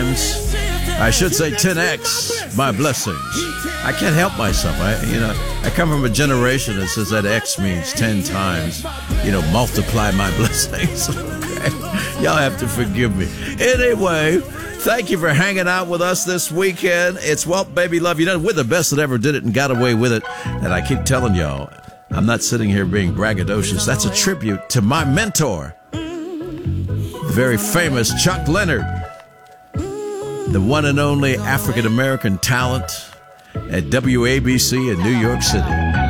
times. I should say 10x my blessings. I can't help myself. I come from a generation that says that X means 10 times, multiply my blessings. Okay? Y'all have to forgive me. Anyway, thank you for hanging out with us this weekend. It's Walt Baby Love. We're the best that ever did it and got away with it. And I keep telling y'all, I'm not sitting here being braggadocious. That's a tribute to my mentor, the very famous Chuck Leonard, the one and only African-American talent at WABC in New York City.